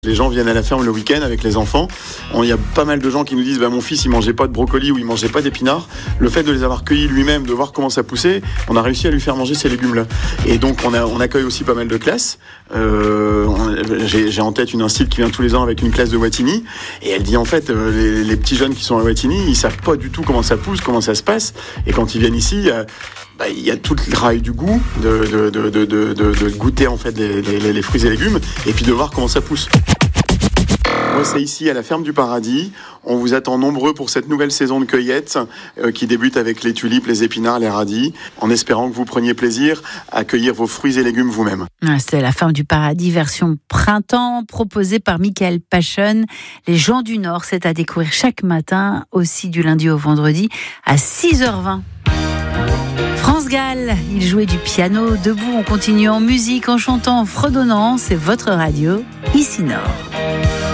Les gens viennent à la ferme le week-end avec les enfants. Il y a pas mal de gens qui nous disent mon fils il mangeait pas de brocoli ou il mangeait pas d'épinards. Le fait de les avoir cueillis lui-même, de voir comment ça poussait, on a réussi à lui faire manger ces légumes-là. Et donc on accueille aussi pas mal de classes. J'ai en tête une institut qui vient tous les ans avec une classe de Wattignies. Et elle dit en fait les petits jeunes qui sont à Wattignies, ils savent pas du tout comment ça pousse, comment ça se passe. Et quand ils viennent ici, il y a tout le travail du goût, de goûter en fait les fruits et légumes, et puis de voir comment ça pousse. Moi, c'est ici à la ferme du Paradis. On vous attend nombreux pour cette nouvelle saison de cueillette qui débute avec les tulipes, les épinards, les radis, en espérant que vous preniez plaisir à cueillir vos fruits et légumes vous-même. C'est la ferme du Paradis version printemps proposée par Michael Pachon. Les gens du Nord, c'est à découvrir chaque matin, aussi du lundi au vendredi à 6h20. France Gall, il jouait du piano. Debout, on continue en musique, en chantant, en fredonnant. C'est votre radio, ici Nord.